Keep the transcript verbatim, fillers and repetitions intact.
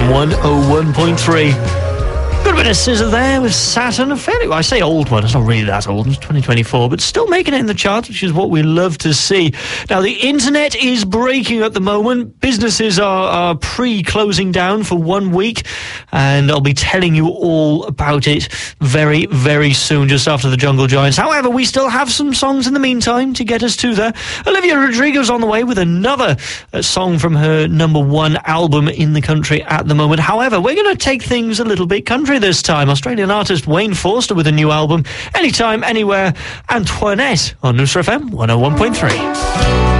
FM one oh one point three. Good bit of scissor there with Saturn. A fairly, well, I say old one, it's not really that old, it's twenty twenty-four, but still making it in the charts, which is what we love to see. Now, the internet is breaking at the moment. Businesses are, are pre-closing down for one week, and I'll be telling you all about it very, very soon, just after the Jungle Giants. However, we still have some songs in the meantime to get us to there. Olivia Rodrigo's on the way with another uh, song from her number one album in the country at the moment. However, we're going to take things a little bit country this time. Australian artist Wayne Forster with a new album, Anytime, Anywhere, Antoinette on Newsra F M one oh one point three.